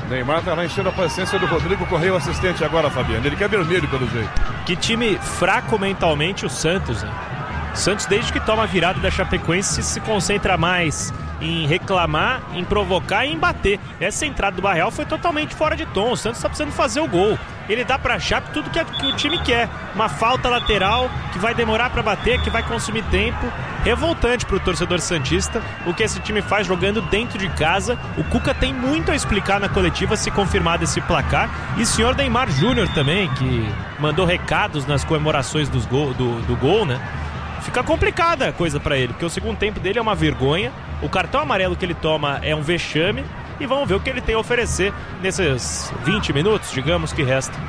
Neymar tá lá enchendo a paciência do Rodrigo Correia, o assistente agora, Fabiano. Ele quer vermelho pelo jeito. Que time fraco mentalmente o Santos, né? O Santos, desde que toma a virada da Chapecoense, se concentra mais em reclamar, em provocar e em bater. Essa entrada do Barreal foi totalmente fora de tom. O Santos tá precisando fazer o gol. Ele dá pra Chape tudo que o time quer. Uma falta lateral que vai demorar pra bater, que vai consumir tempo. Revoltante pro torcedor santista o que esse time faz jogando dentro de casa. O Cuca tem muito a explicar na coletiva se confirmado esse placar. E o senhor Neymar Júnior também, que mandou recados nas comemorações do gol, né? Fica complicada a coisa pra ele, porque o segundo tempo dele é uma vergonha. O cartão amarelo que ele toma é um vexame. E vamos ver o que ele tem a oferecer nesses 20 minutos, digamos, que resta.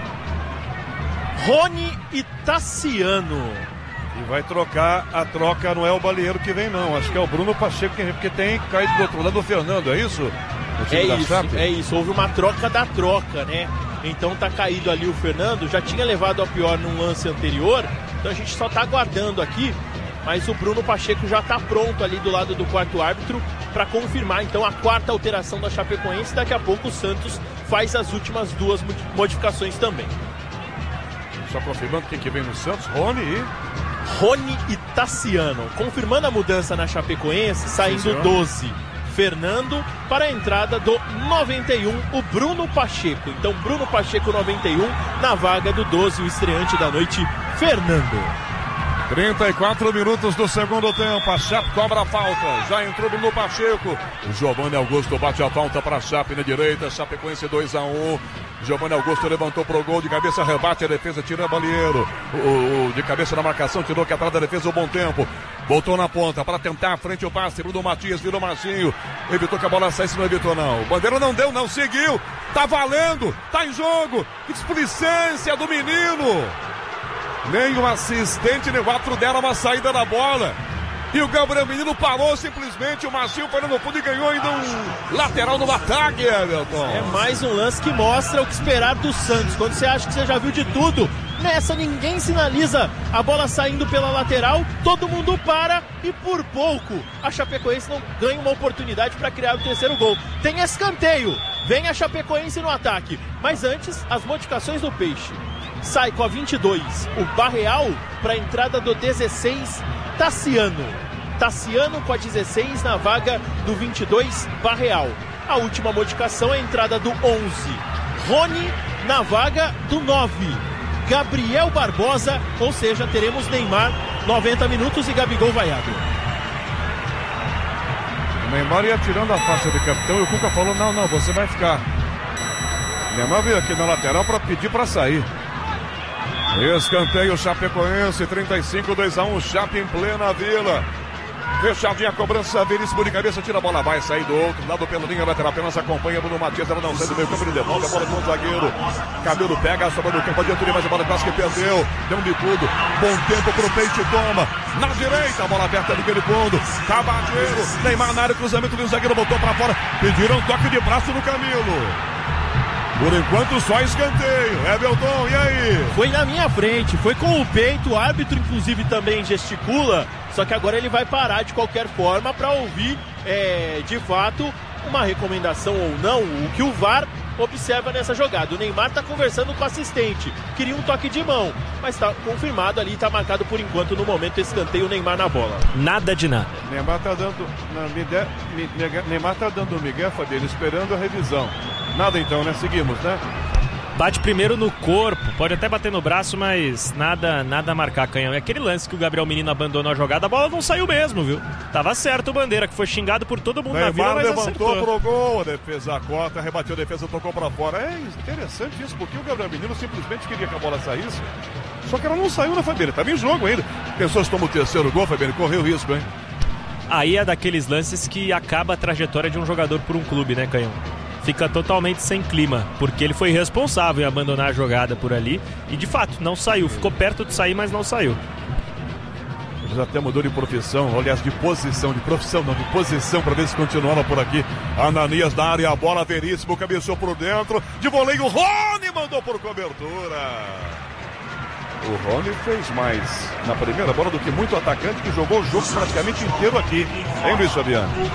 Rony e Tassiano. E vai trocar, a troca não é o Balieiro que vem não, acho que é o Bruno Pacheco que vem, porque tem caído do outro lado o Fernando, é isso? É isso, houve uma troca da troca, né? Então tá caído ali o Fernando, já tinha levado a pior num lance anterior, então a gente só tá aguardando aqui, mas o Bruno Pacheco já tá pronto ali do lado do quarto árbitro para confirmar então a quarta alteração da Chapecoense. Daqui a pouco o Santos faz as últimas duas modificações também. Só confirmando quem que vem no Santos, Rony e Tassiano. Confirmando a mudança na Chapecoense, saindo 12, Fernando, para a entrada do 91, o Bruno Pacheco. Então Bruno Pacheco 91 na vaga do 12, o estreante da noite, Fernando. 34 minutos do segundo tempo, a Chape cobra a falta, já entrou Bruno Pacheco, o Giovanni Augusto bate a falta para a Chape na direita, Chapecoense 2-1, Giovanni Augusto levantou pro gol, de cabeça rebate a defesa, tira Balieiro, de cabeça na marcação, tirou que atrás da defesa o bom tempo, voltou na ponta para tentar a frente o passe, Bruno Matias virou Marcinho, evitou que a bola saísse, não evitou não, o Bandeira não deu não, seguiu, tá valendo, tá em jogo, displicência do menino. Nem o assistente nem o árbitro deram uma saída da bola. E o Gabriel Menino parou simplesmente. O Marcinho foi no fundo e ganhou ainda um lateral no ataque, Everton. É mais um lance que mostra o que esperar do Santos. Quando você acha que você já viu de tudo, nessa ninguém sinaliza a bola saindo pela lateral, todo mundo para e por pouco a Chapecoense não ganha uma oportunidade para criar o terceiro gol. Tem escanteio, vem a Chapecoense no ataque. Mas antes, as modificações do Peixe. Sai com a 22 o Barreal para a entrada do 16 Tassiano com a 16 na vaga do 22 Barreal. A última modificação é a entrada do 11 Rony na vaga do 9 Gabriel Barbosa, ou seja, teremos Neymar 90 minutos e Gabigol vaiado. O Neymar ia tirando a faixa de capitão e o Cuca falou, não, você vai ficar. O Neymar veio aqui na lateral para pedir para sair. Escanteio Chapecoense, 35, 2-1, Chape em plena Vila. Fechadinha a cobrança, Veríssimo de cabeça, tira a bola, vai sair do outro lado pela linha lateral, apenas acompanha Bruno Matias, ela não sai do meio campo, ele devolve a bola com o zagueiro. Cabelo pega, sobra do campo, adianta, mas a bola quase que perdeu, deu um bicudo, bom tempo pro Peixe, toma, na direita, a bola aberta ali pelo fundo, Tabadeiro, Neymar na área, cruzamento do zagueiro, botou pra fora, pediram toque de braço no Camilo. Por enquanto só escanteio, Everton, e aí? Foi na minha frente, foi com o peito, o árbitro inclusive também gesticula, só que agora ele vai parar de qualquer forma para ouvir, de fato, uma recomendação ou não, o que o VAR observa nessa jogada. O Neymar está conversando com o assistente, queria um toque de mão, mas está confirmado ali, está marcado por enquanto no momento escanteio, o Neymar na bola. Nada de nada. Neymar está dando o Miguel, Fabiano, esperando a revisão. Nada então, né? Seguimos, né? Bate primeiro no corpo, pode até bater no braço, mas nada a marcar, Canhão. É aquele lance que o Gabriel Menino abandonou a jogada, a bola não saiu mesmo, viu? Tava certo o Bandeira, que foi xingado por todo mundo na Vila, mas levantou acertou. Pro gol, a defesa a cota, rebateu a defesa, tocou pra fora. É interessante isso, porque o Gabriel Menino simplesmente queria que a bola saísse, só que ela não saiu, né, Fabiano? Tava em jogo ainda. Pessoas tomam o terceiro gol, Fabiano, correu risco, hein? Aí é daqueles lances que acaba a trajetória de um jogador por um clube, né, Canhão? Fica totalmente sem clima, porque ele foi responsável em abandonar a jogada por ali e de fato não saiu, ficou perto de sair, mas não saiu. Ele já até mudou de profissão, aliás, de posição para ver se continuava por aqui. Ananias na área, a bola, Veríssimo, cabeçou por dentro, de voleio, Rony mandou por cobertura. O Rony fez mais na primeira bola do que muito atacante que jogou o jogo praticamente inteiro aqui, hein, Luiz Fabiano?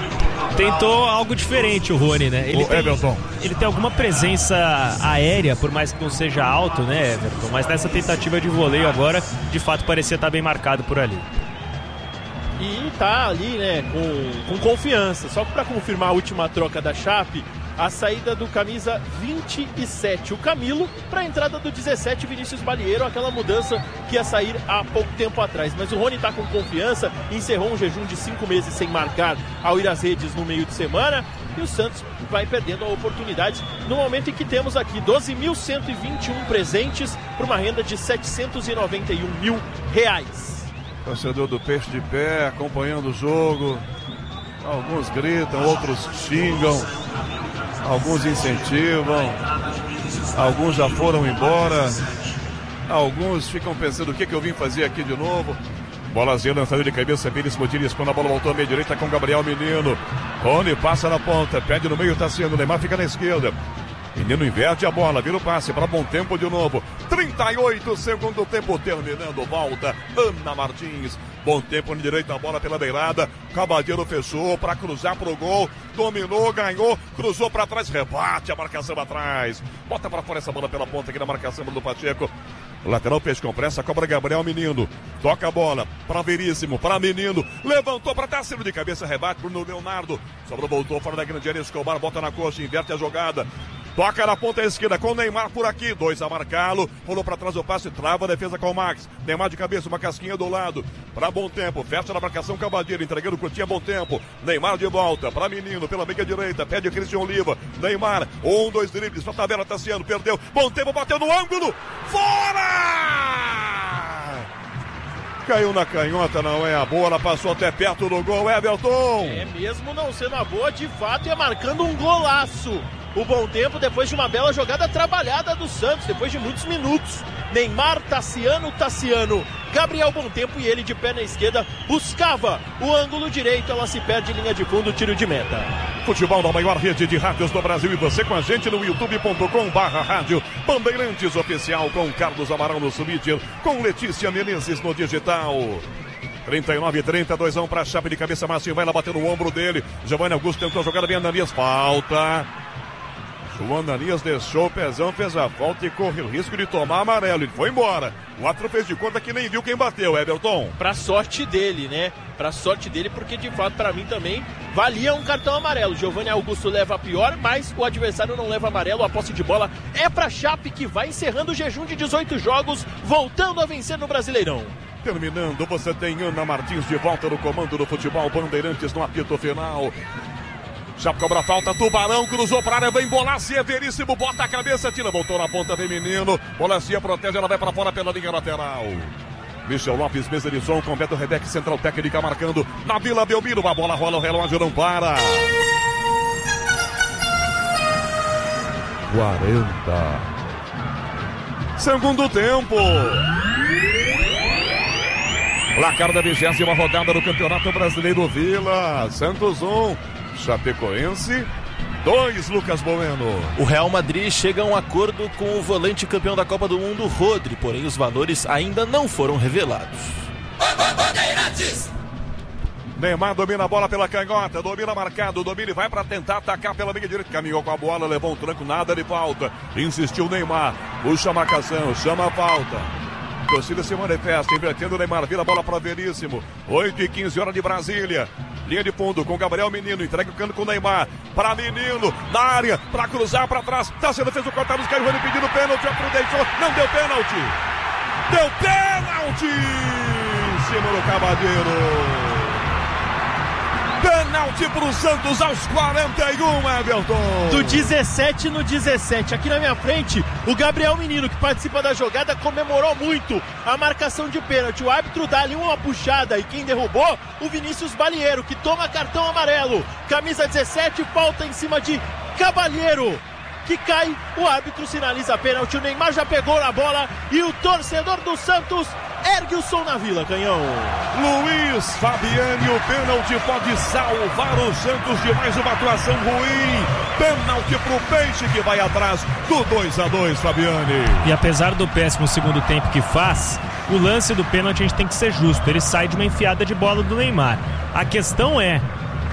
Tentou algo diferente o Rony, né? Ele tem alguma presença aérea, por mais que não seja alto, né, Everton? Mas nessa tentativa de voleio agora, de fato, parecia estar bem marcado por ali. E tá ali, né, com confiança. Só que para confirmar a última troca da Chape, a saída do camisa 27, o Camilo, para a entrada do 17, Vinícius Balieiro, aquela mudança que ia sair há pouco tempo atrás. Mas o Rony tá com confiança, encerrou um jejum de 5 meses sem marcar ao ir às redes no meio de semana, e o Santos vai perdendo a oportunidade no momento em que temos aqui 12.121 presentes para uma renda de R$791 mil. Torcedor do Peixe de pé, acompanhando o jogo. Alguns gritam, outros xingam, alguns incentivam, alguns já foram embora, alguns ficam pensando o que eu vim fazer aqui de novo. Bolazinha lançada de cabeça, Pires Mutiris, quando a bola voltou à meia direita com Gabriel Menino. Rony passa na ponta, pede no meio, tá sendo, Neymar fica na esquerda. Menino inverte a bola, vira o passe para Bom Tempo de novo. 38 segundo tempo terminando, volta Ana Martins. Bom Tempo na direita, a bola pela beirada. Cabadeiro fechou para cruzar pro gol. Dominou, ganhou, cruzou para trás, rebate a marcação atrás. Bota para fora essa bola pela ponta aqui na marcação do Pacheco. Lateral Peixe com pressa, cobra Gabriel Menino. Toca a bola para Veríssimo, para Menino. Levantou para Tássilo de cabeça, rebate Bruno Leonardo. Sobrou, voltou fora da grande área, Escobar bota na coxa, inverte a jogada. Toca na ponta esquerda com o Neymar por aqui. 2 a marcá-lo. Rolou para trás o passe, trava a defesa com o Max. Neymar de cabeça, uma casquinha do lado. Para Bom Tempo, fecha na marcação Cabadeiro, entregando curtinha Bom Tempo. Neymar de volta para Menino pela meia direita. Pede Cristian Oliva. Neymar, 1, 2 dribles. Pra tabela, Tassiano, perdeu. Bom Tempo bateu no ângulo. Fora! Caiu na canhota, não é a boa. Ela passou até perto do gol, Everton. É mesmo não sendo a boa, de fato, é marcando um golaço. O Bom Tempo depois de uma bela jogada trabalhada do Santos, depois de muitos minutos. Neymar, Tassiano, Gabriel Bom Tempo e ele de pé na esquerda buscava o ângulo direito, ela se perde em linha de fundo, tiro de meta. Futebol da maior rede de rádios do Brasil e você com a gente no youtube.com/rádio Bandeirantes Oficial com Carlos Amaral no Twitter, com Letícia Menezes no digital. 39-30, 2-1 para a Chape de cabeça, Marcinho vai lá bater no ombro dele. Giovanni Augusto tentou a jogada bem, Ananias, falta. O Ananias deixou o pezão, fez a falta e correu o risco de tomar amarelo. Ele foi embora. O outro fez de conta que nem viu quem bateu, Everton. Pra sorte dele, né? Pra sorte dele, porque de fato pra mim também valia um cartão amarelo. Giovanni Augusto leva a pior, mas o adversário não leva amarelo. A posse de bola é pra Chape, que vai encerrando o jejum de 18 jogos, voltando a vencer no Brasileirão. Terminando, você tem Ana Martins de volta no comando do futebol Bandeirantes no apito final. Já cobra a falta, Tubarão cruzou para a área, vem Bolacia, Veríssimo, bota a cabeça, tira, voltou na ponta, vem Menino, Bolacia protege, ela vai para fora pela linha lateral. Michel Lopes, mesa de som, com Beto Rebeck, central técnica marcando na Vila Belmiro, a bola rola, o relógio não para. 40. Segundo tempo. Placar da 20ª rodada do Campeonato Brasileiro, Vila, Santos 1, Chapecoense 2, Lucas Bueno. O Real Madrid chega a um acordo com o volante campeão da Copa do Mundo, Rodri, porém os valores ainda não foram revelados. Neymar domina a bola pela canhota, domina marcado, domina e vai para tentar atacar pela meia direita, caminhou com a bola, levou um tranco, nada de falta, insistiu Neymar, puxa a marcação, chama a falta. Torcida se manifesta, invertendo o Neymar, vira a bola para Veríssimo, 8h15, hora de Brasília. Linha de fundo com Gabriel Menino, entrega o cano com o Neymar, para Menino, na área, para cruzar para trás, Tassiano fez o corta-luz, caiu ele pedindo pênalti, deixou, não deu pênalti, deu pênalti, em cima do Cabadeiro. Pênalti pro Santos aos 41, Everton. Do 17 no 17. Aqui na minha frente, o Gabriel Menino, que participa da jogada, comemorou muito a marcação de pênalti. O árbitro dá ali uma puxada e quem derrubou, o Vinícius Balieiro, que toma cartão amarelo. Camisa 17, falta em cima de Cabalheiro, que cai, o árbitro sinaliza pênalti. O Neymar já pegou na bola e o torcedor do Santos ergue o som na Vila, Canhão. Luiz Fabiani, o pênalti pode salvar o Santos de mais uma atuação ruim. Pênalti pro Peixe, que vai atrás do 2-2, Fabiani. E apesar do péssimo segundo tempo que faz, o lance do pênalti a gente tem que ser justo. Ele sai de uma enfiada de bola do Neymar. A questão é,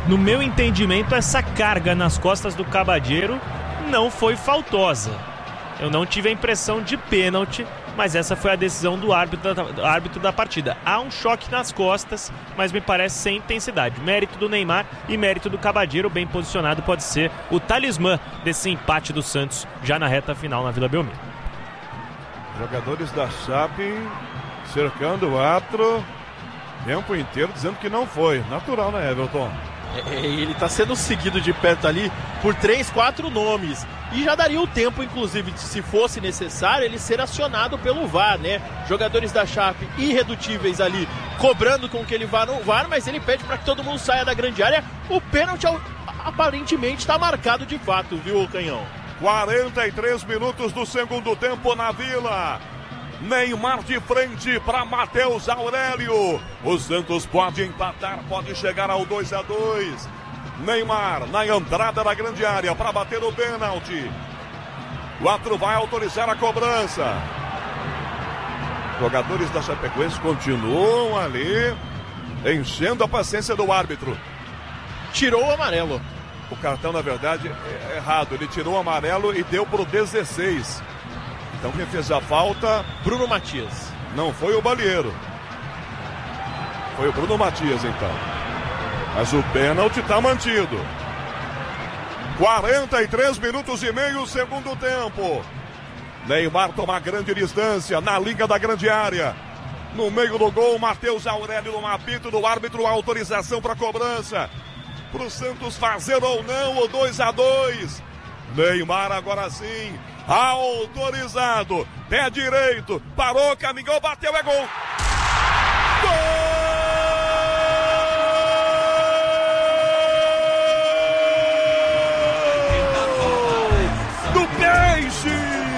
No meu entendimento, essa carga nas costas do Cabadeiro não foi faltosa. Eu não tive a impressão de pênalti, mas essa foi a decisão do árbitro da partida. Há um choque nas costas, mas me parece sem intensidade. Mérito do Neymar e mérito do Cabadeiro, bem posicionado, pode ser o talismã desse empate do Santos já na reta final na Vila Belmiro. Jogadores da Chape cercando o árbitro o tempo inteiro, dizendo que não foi. Natural, né, Everton? Ele está sendo seguido de perto ali por 3, 4 nomes. E já daria o tempo, inclusive, se fosse necessário, ele ser acionado pelo VAR, né? Jogadores da Chape irredutíveis ali, cobrando com que ele vá no VAR, mas ele pede para que todo mundo saia da grande área. O pênalti aparentemente está marcado de fato, viu, Canhão? 43 minutos do segundo tempo na Vila. Neymar de frente para Matheus Aurélio. O Santos pode empatar, pode chegar ao 2-2. Neymar na entrada da grande área para bater o pênalti. O árbitro vai autorizar a cobrança. Jogadores da Chapecoense continuam ali, enchendo a paciência do árbitro. Tirou o amarelo. O cartão, na verdade, é errado. Ele tirou o amarelo e deu pro 16. Então quem fez a falta... Bruno Matias. Não foi o Balieiro. Foi o Bruno Matias, então. Mas o pênalti está mantido. 43 minutos e meio, segundo tempo. Neymar toma grande distância na linha da grande área. No meio do gol, Matheus Aurélio no apito do árbitro, autorização para cobrança. Para o Santos fazer ou não o 2-2. Neymar agora sim, autorizado, pé direito, parou, caminhou, bateu, é gol! Gol! Do Peixe!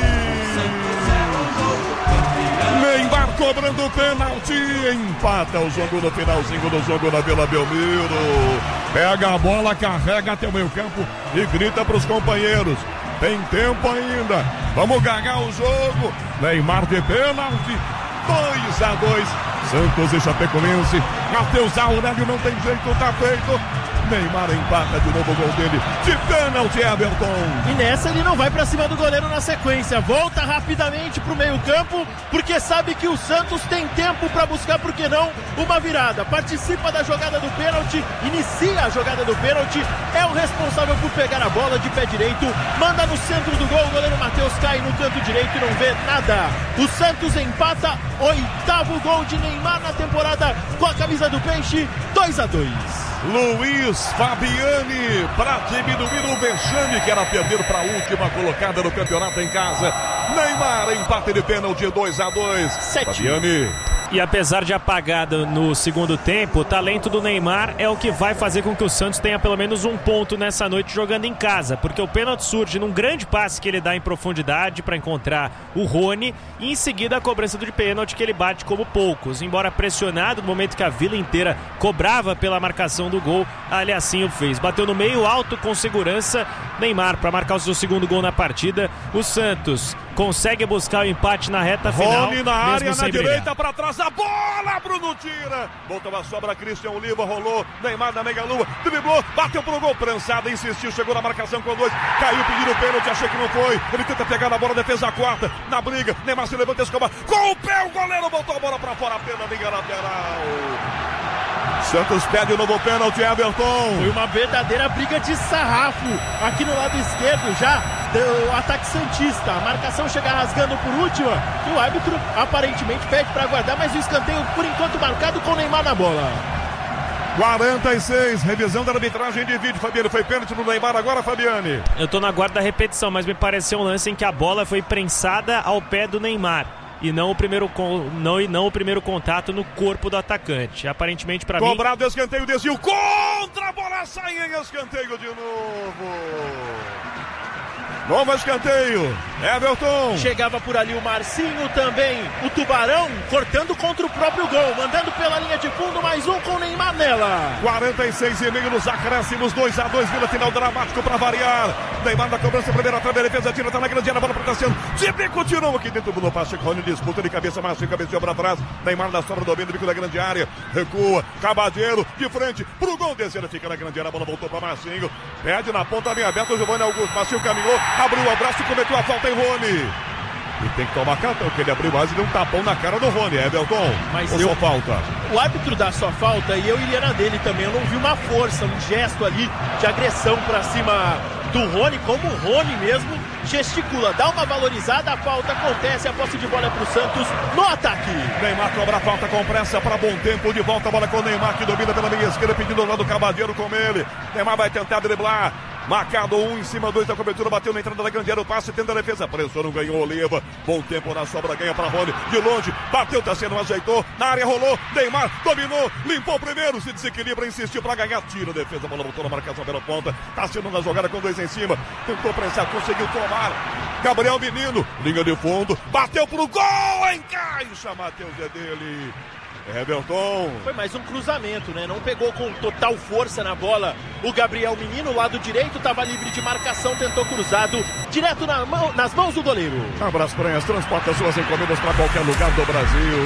Neymar cobrando pênalti, empata o jogo no finalzinho do jogo na Vila Belmiro. Pega a bola, carrega até o meio campo e grita para os companheiros. Tem tempo ainda, vamos ganhar o jogo. Neymar de pênalti, 2-2. Santos e Chapecoense. Matheus Aurélio não tem jeito, tá feito. Neymar empata de novo o gol dele de pênalti, Everton. E nessa ele não vai pra cima do goleiro na sequência, volta rapidamente pro meio campo, porque sabe que o Santos tem tempo pra buscar, por que não, uma virada. Participa da jogada do pênalti, inicia a jogada do pênalti, é o responsável por pegar a bola de pé direito, manda no centro do gol, o goleiro Matheus cai no canto direito e não vê nada. O Santos empata, 8º gol de Neymar na temporada com a camisa do Peixe, 2-2. Luiz Fabiani para diminuir o vexame que era perder para a última colocada no campeonato em casa. Neymar empate de pênalti 2-2. Fabiani. E apesar de apagada no segundo tempo, o talento do Neymar é o que vai fazer com que o Santos tenha pelo menos um ponto nessa noite jogando em casa, porque o pênalti surge num grande passe que ele dá em profundidade para encontrar o Rony e em seguida a cobrança de pênalti que ele bate como poucos, embora pressionado no momento que a Vila inteira cobrava pela marcação do gol, ali assim o fez, bateu no meio alto com segurança. Neymar para marcar o seu segundo gol na partida. O Santos consegue buscar o empate na reta final. Rony na área, na direita, para trás a bola, Bruno tira, voltou a sobra, Christian Oliva, rolou, Neymar na meia-lua, driblou, bateu pro gol, prensado, insistiu, chegou na marcação com 2, caiu pedindo o pênalti, achou que não foi, ele tenta pegar na bola, defesa a quarta, na briga, Neymar se levanta, escoba, com o pé, o goleiro botou a bola pra fora, pena, linha lateral. Santos pede o novo pênalti, Everton. Foi uma verdadeira briga de sarrafo aqui no lado esquerdo já do ataque santista. A marcação chega rasgando por última e o árbitro aparentemente pede para aguardar, mas o escanteio por enquanto marcado com o Neymar na bola. 46, revisão da arbitragem de vídeo, Fabiano, foi pênalti no Neymar agora, Fabiane. Eu tô na guarda da repetição, mas me pareceu um lance em que a bola foi prensada ao pé do Neymar. E não o primeiro contato no corpo do atacante. Aparentemente, para mim... Cobrado, escanteio, desvio, contra, a bola sai em escanteio de novo. Novo escanteio. Everton. Chegava por ali o Marcinho também. O Tubarão cortando contra o próprio gol. Mandando pela linha de fundo. Mais um com o Neymar nela. 46,5 nos acréscimos. 2-2. Vila final dramático para variar. Neymar na cobrança. Primeira trave. Defesa tira. Tá na grande área. Bola para Tassiano. De bico tirou aqui dentro do Pacheco. Rony disputa de cabeça. Marcinho cabeceou para trás. Neymar na sobra do bico da grande área. Recua. Cabadeiro de frente pro gol. Descendo. Fica na grande área. A bola voltou para Marcinho. Pede na ponta bem aberta. O Giovanni Augusto. Marcinho caminhou. Abriu o abraço e cometeu a falta em Rony. E tem que tomar cartão, porque ele abriu mais e deu um tapão na cara do Rony, Everton. Mas só falta. O árbitro dá só falta e eu iria na dele também. Eu não vi uma força, um gesto ali de agressão pra cima do Rony, como o Rony mesmo gesticula. Dá uma valorizada, a falta acontece, a posse de bola é pro Santos no ataque. Neymar cobra a falta com pressa para Bom Tempo. De volta a bola com o Neymar, que domina pela meia esquerda, pedindo ao lado do Cabadeiro com ele. Neymar vai tentar driblar. Marcado 1 em cima 2 da cobertura, bateu na entrada da grande área, o passe, tenta a defesa, pressão, não ganhou, Oliva, Bom Tempo na sobra, ganha para Rony, de longe, bateu, Tassiano, ajeitou, na área rolou, Neymar, dominou, limpou primeiro, se desequilibra, insistiu para ganhar, tira a defesa, a bola voltou na marcação pela ponta, Tassiano na jogada com 2 em cima, tentou prensar, conseguiu tomar, Gabriel Menino, linha de fundo, bateu pro gol, encaixa, Matheus, é dele. Everton. Foi mais um cruzamento, né? Não pegou com total força na bola. O Gabriel Menino, lado direito, estava livre de marcação, tentou cruzado, direto nas mãos do goleiro. A Braspress transporta suas encomendas para qualquer lugar do Brasil.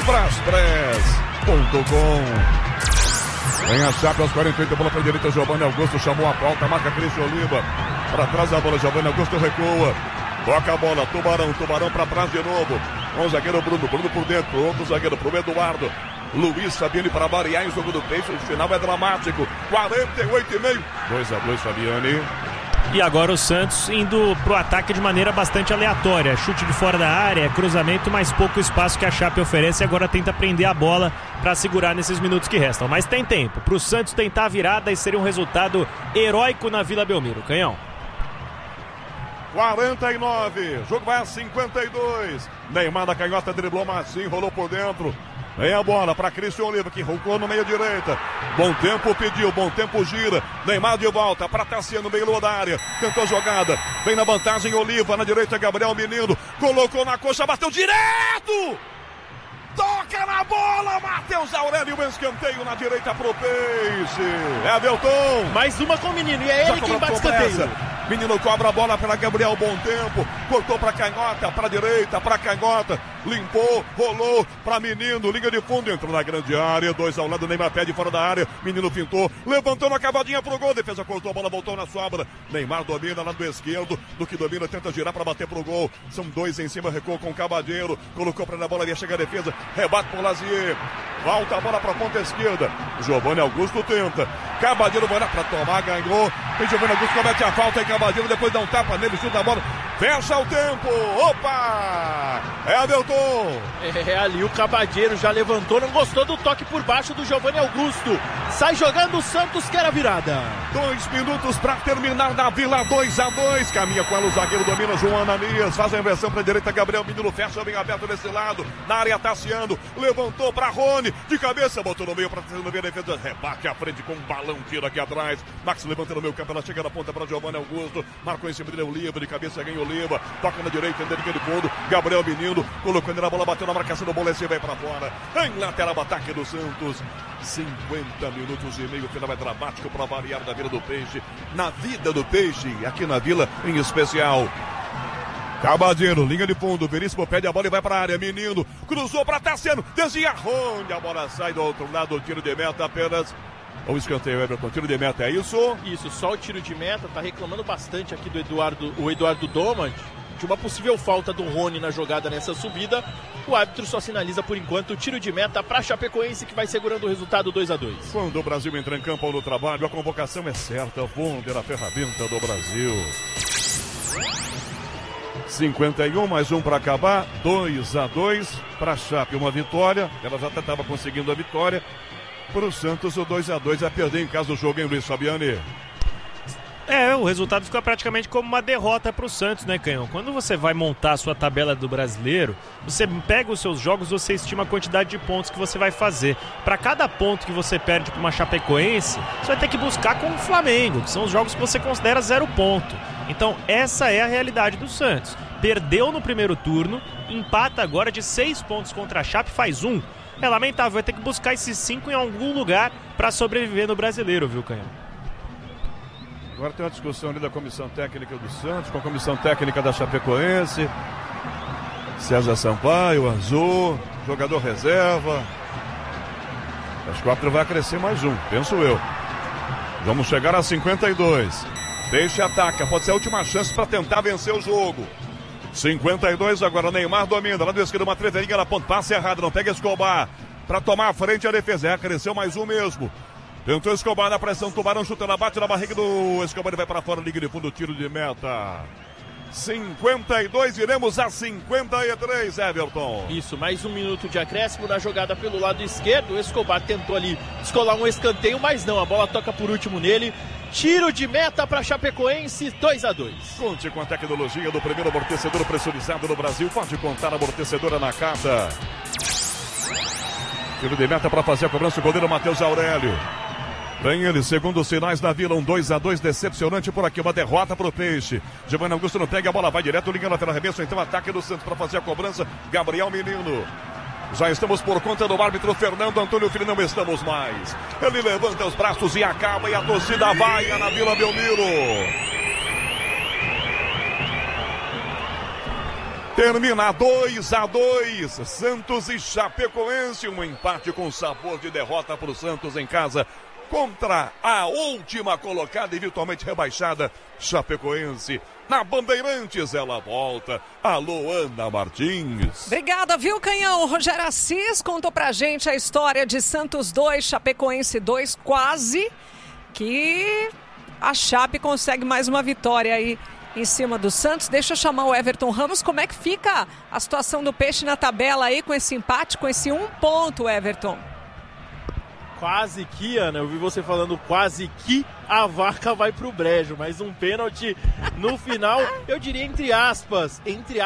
Braspress.com. Vem a Chape aos 48, bola para a direita, Giovanni Augusto chamou a falta, marca Cristian Oliva. Para trás da bola, Giovanni Augusto recua. Toca a bola, Tubarão para trás de novo. Com o zagueiro Bruno por dentro, outro zagueiro pro Eduardo. Luiz Fabiani para variar em jogo do Peixe, o final é dramático, 48,5, 2-2 Fabiani. E agora o Santos indo pro ataque de maneira bastante aleatória, chute de fora da área, cruzamento, mais pouco espaço que a Chape oferece, agora tenta prender a bola para segurar nesses minutos que restam, mas tem tempo pro Santos tentar a virada e seria um resultado heróico na Vila Belmiro. Canhão. 49, jogo vai a 52, Neymar da canhota driblou Marcinho, rolou por dentro. Vem a bola para Cristian Oliva, que roncou no meio direita. Bom Tempo pediu, Bom Tempo gira. Neymar de volta para Tassiano, meio da área. Tentou a jogada, vem na vantagem Oliva, na direita Gabriel Menino. Colocou na coxa, bateu direto! Toca na bola, Matheus Aurélio, escanteio na direita pro Peixe. Everton. Mais uma com o Menino, e é ele quem bate escanteio. Menino cobra a bola para Gabriel Bom Tempo, cortou para canhota, para direita, para canhota, limpou, rolou para Menino, linha de fundo, entrou na grande área, 2 ao lado, Neymar pede fora da área, Menino pintou, levantou na cavadinha pro gol, defesa cortou a bola, voltou na sobra, Neymar domina lado esquerdo, do que domina, tenta girar para bater pro gol, são 2 em cima, recuou com o Cabadeiro, colocou para a bola, ia chegar a defesa, rebate por Lazier, volta a bola para a ponta esquerda, Giovanni Augusto tenta, Cabadeiro vai lá para tomar, ganhou, e Giovanni Augusto comete a falta em Cabadeiro, depois dá um tapa nele, chuta a bola, fecha o tempo, opa, Everton. Ali o Cabadeiro já levantou, não gostou do toque por baixo do Giovanni Augusto, sai jogando, o Santos quer a virada. 2 minutos para terminar na Vila, 2-2, caminha com ela o zagueiro, domina João Ananias, faz a inversão para a direita, Gabriel Menino fecha bem aberto desse lado, na área Tassiano, levantou para Rony, de cabeça, botou no meio para ver a defesa, rebate à frente com um balão, tira aqui atrás, Max levanta no meio campo, ela chega na ponta para Giovanni Augusto, marcou em cima dele o Oliva, de cabeça ganha o Oliva, toca na direita, na linha de fundo, Gabriel Menino, colocou ele na bola, bateu na marcação do Bolessi, vai para fora, em lateral ataque do Santos, 50 minutos e meio, final é dramático para variar da Vila do Peixe, na vida do Peixe, aqui na Vila em especial. Cabadeiro, linha de fundo, Veríssimo pede a bola e vai para a área, Menino, cruzou para Tassiano, desvia Rony, a bola sai do outro lado, tiro de meta apenas. O escanteio, Everton, tiro de meta, é isso? Isso, só o tiro de meta, tá reclamando bastante aqui do Eduardo Domand, de uma possível falta do Rony na jogada nessa subida. O árbitro só sinaliza por enquanto o tiro de meta para Chapecoense, que vai segurando o resultado 2-2. Quando o Brasil entra em campo ou no trabalho, a convocação é certa, Wunder, a ferramenta do Brasil. 51, mais um para acabar, 2-2 para a Chape, uma vitória, ela já estava conseguindo a vitória. Para o Santos, o 2-2 é perder em casa do jogo, hein, Luiz Fabiani? O resultado fica praticamente como uma derrota para o Santos, né, Canhão? Quando você vai montar a sua tabela do Brasileiro, você pega os seus jogos, você estima a quantidade de pontos que você vai fazer. Para cada ponto que você perde para uma Chapecoense, você vai ter que buscar com o Flamengo, que são os jogos que você considera 0 ponto. Então, essa é a realidade do Santos. Perdeu no primeiro turno, empata agora de 6 pontos contra a Chape, faz 1. É lamentável, vai ter que buscar esses 5 em algum lugar para sobreviver no Brasileiro, viu, Canhão? Agora tem uma discussão ali da comissão técnica do Santos com a comissão técnica da Chapecoense. César Sampaio, Azul, jogador reserva. Às 4 vai crescer mais 1, penso eu. Vamos chegar a 52. Peixe ataca, pode ser a última chance para tentar vencer o jogo. 52 agora, Neymar domina, lá do esquerdo uma treveirinha na ponta, passe errado, não pega Escobar. Para tomar a frente a defesa, cresceu mais 1 mesmo. Tentou Escobar na pressão, Tubarão chuta, bate na barriga do Escobar, ele vai para fora, liga de fundo, tiro de meta. 52, iremos a 53, Everton. Isso, mais 1 minuto de acréscimo na jogada pelo lado esquerdo. O Escobar tentou ali descolar um escanteio, mas não, a bola toca por último nele. Tiro de meta para Chapecoense, 2-2. Conte com a tecnologia do primeiro amortecedor pressurizado no Brasil. Pode contar a amortecedora na caixa. Tiro de meta para fazer a cobrança, o goleiro Matheus Aurélio. Vem ele, segundo os sinais da Vila, um 2-2 decepcionante por aqui, uma derrota para o Peixe. Giovanni Augusto não pega a bola, vai direto, linha lateral, arremesso, então ataque do Santos para fazer a cobrança. Gabriel Menino. Já estamos por conta do árbitro Fernando Antônio Filho, não estamos mais. Ele levanta os braços e acaba, e a torcida vai na Vila Belmiro. Termina 2-2, Santos e Chapecoense, um empate com sabor de derrota para o Santos em casa contra a última colocada e virtualmente rebaixada Chapecoense. Na Bandeirantes ela volta. Alô, Ana Martins. Obrigada, viu, Canhão? O Rogério Assis contou pra gente a história de Santos 2, Chapecoense 2, quase que a Chape consegue mais uma vitória aí em cima do Santos. Deixa eu chamar o Everton Ramos. Como é que fica a situação do Peixe na tabela aí com esse empate, com esse 1 ponto, Everton? Quase que, Ana, eu vi você falando quase que a vaca vai pro brejo, mas um pênalti no final, eu diria entre aspas,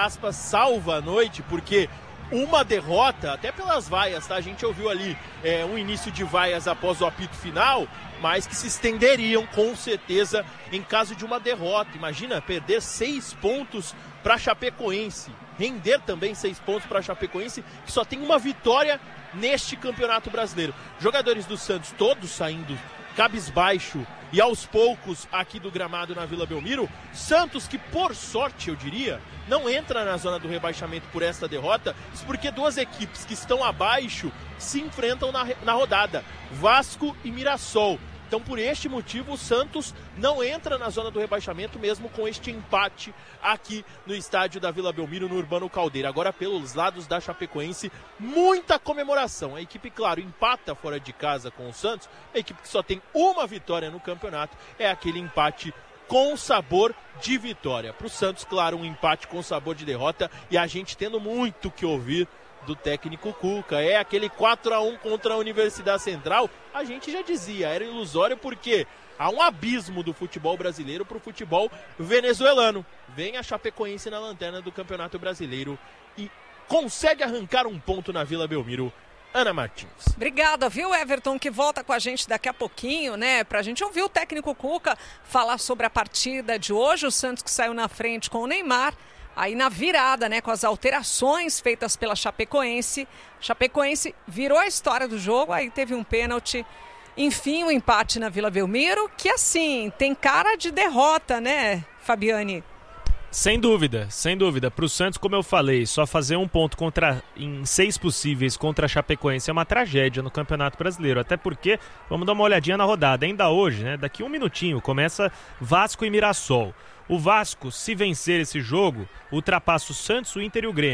salva a noite, porque uma derrota, até pelas vaias, tá? A gente ouviu ali um início de vaias após o apito final, mas que se estenderiam com certeza em caso de uma derrota. Imagina perder 6 pontos para Chapecoense, render também 6 pontos para Chapecoense, que só tem uma vitória neste Campeonato Brasileiro. Jogadores do Santos todos saindo cabisbaixo e aos poucos aqui do gramado na Vila Belmiro. Santos que, por sorte, eu diria, não entra na zona do rebaixamento por esta derrota, isso porque 2 equipes que estão abaixo se enfrentam na rodada, Vasco e Mirassol. Então, por este motivo, o Santos não entra na zona do rebaixamento, mesmo com este empate aqui no estádio da Vila Belmiro, no Urbano Caldeira. Agora, pelos lados da Chapecoense, muita comemoração. A equipe, claro, empata fora de casa com o Santos. A equipe que só tem uma vitória no campeonato é aquele empate com sabor de vitória. Para o Santos, claro, um empate com sabor de derrota, e a gente tendo muito que ouvir do técnico Cuca. É aquele 4-1 contra a Universidade Central, a gente já dizia, era ilusório porque há um abismo do futebol brasileiro para o futebol venezuelano. Vem a Chapecoense na lanterna do Campeonato Brasileiro e consegue arrancar um ponto na Vila Belmiro. Ana Martins. Obrigada, viu, Everton, que volta com a gente daqui a pouquinho, né? Pra gente ouvir o técnico Cuca falar sobre a partida de hoje. O Santos que saiu na frente com o Neymar. Aí na virada, né, com as alterações feitas pela Chapecoense. Chapecoense virou a história do jogo, aí teve um pênalti. Enfim, um empate na Vila Belmiro, que assim, tem cara de derrota, né, Fabiane? Sem dúvida, sem dúvida. Para o Santos, como eu falei, só fazer 1 ponto em 6 possíveis contra a Chapecoense é uma tragédia no Campeonato Brasileiro. Até porque, vamos dar uma olhadinha na rodada. Ainda hoje, né, daqui 1 minutinho, começa Vasco e Mirassol. O Vasco, se vencer esse jogo, ultrapassa o Santos, o Inter e o Grêmio.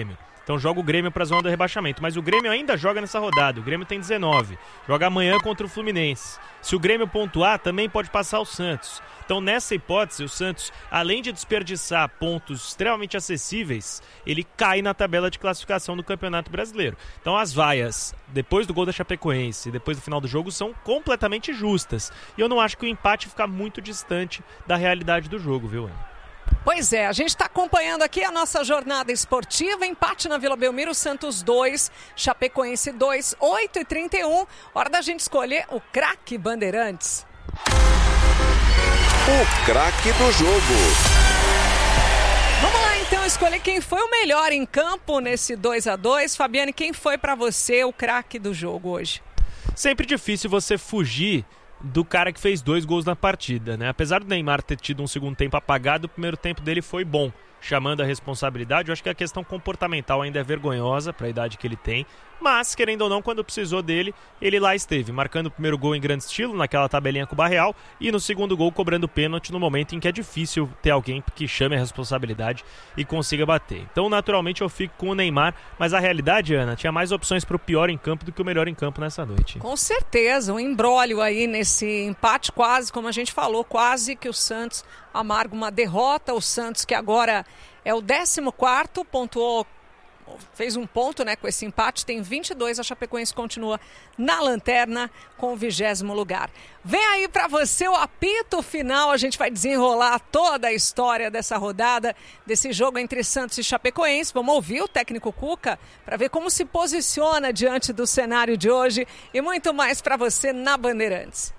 Então joga o Grêmio para a zona do rebaixamento. Mas o Grêmio ainda joga nessa rodada. O Grêmio tem 19. Joga amanhã contra o Fluminense. Se o Grêmio pontuar, também pode passar o Santos. Então, nessa hipótese, o Santos, além de desperdiçar pontos extremamente acessíveis, ele cai na tabela de classificação do Campeonato Brasileiro. Então, as vaias, depois do gol da Chapecoense, depois do final do jogo, são completamente justas. E eu não acho que o empate fica muito distante da realidade do jogo, viu, Ana? Pois é, a gente está acompanhando aqui a nossa jornada esportiva, empate na Vila Belmiro, Santos 2, Chapecoense 2, 8h31, hora da gente escolher o craque Bandeirantes. O craque do jogo. Vamos lá então escolher quem foi o melhor em campo nesse 2-2. Fabiane, quem foi para você o craque do jogo hoje? Sempre difícil você fugir do cara que fez 2 gols na partida, né? Apesar do Neymar ter tido um segundo tempo apagado, o primeiro tempo dele foi bom, chamando a responsabilidade. Eu acho que a questão comportamental ainda é vergonhosa para a idade que ele tem, mas, querendo ou não, quando precisou dele, ele lá esteve, marcando o primeiro gol em grande estilo, naquela tabelinha com o Barreal, e no segundo gol cobrando pênalti no momento em que é difícil ter alguém que chame a responsabilidade e consiga bater. Então, naturalmente, eu fico com o Neymar, mas a realidade, Ana, tinha mais opções para o pior em campo do que o melhor em campo nessa noite. Com certeza, um imbróglio aí nesse empate, quase, como a gente falou, quase que o Santos amarga uma derrota. O Santos, que agora é o 14º, pontuou, fez um ponto, né, com esse empate, tem 22, a Chapecoense continua na lanterna com o 20º lugar. Vem aí para você o apito final, a gente vai desenrolar toda a história dessa rodada, desse jogo entre Santos e Chapecoense. Vamos ouvir o técnico Cuca para ver como se posiciona diante do cenário de hoje e muito mais para você na Bandeirantes.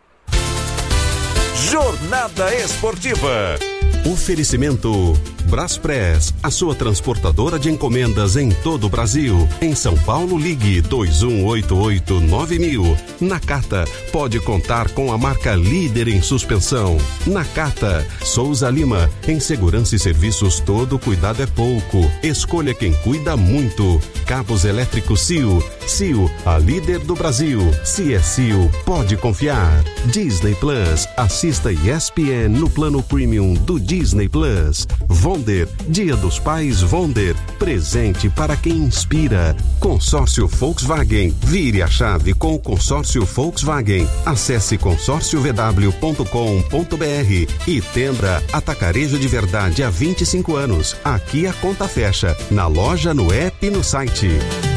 Jornada Esportiva. Oferecimento Braspress, a sua transportadora de encomendas em todo o Brasil. Em São Paulo, ligue 2188-9000. Nakata, pode contar com a marca líder em suspensão. Nakata, Souza Lima, em segurança e serviços todo cuidado é pouco. Escolha quem cuida muito. Cabos elétricos Sil. Sil, a líder do Brasil. Se é Sil, pode confiar. Disney Plus, assista ESPN no plano premium do Disney Plus. Wonder, Dia dos Pais Wonder, presente para quem inspira. Consórcio Volkswagen, vire a chave com o consórcio Volkswagen. Acesse consórciovw.com.br e Tenda, atacarejo de verdade há 25 anos. Aqui a conta fecha, na loja, no app e no site.